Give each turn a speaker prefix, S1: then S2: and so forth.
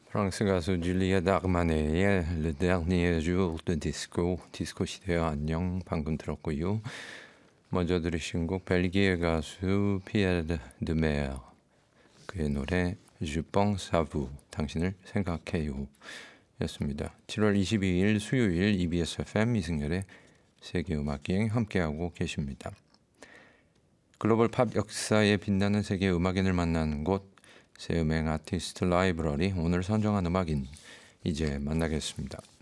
S1: 프랑스 가수 줄리엣 아르마네의 Le Dernier Jour de Disco, 디스코 시대의 안녕 방금 들었고요. 먼저 들으신 곡 벨기에 가수 피에르 드메어, 그의 노래 Je pense à vous, 당신을 생각해요 였습니다. 7월 22일 수요일 EBS FM 이승열의 세계음악여행 함께하고 계십니다. 글로벌 팝 역사에 빛나는 세계 음악인을 만나는 곳, 새 음행 아티스트 라이브러리, 오늘 선정한 음악인 이제 만나겠습니다.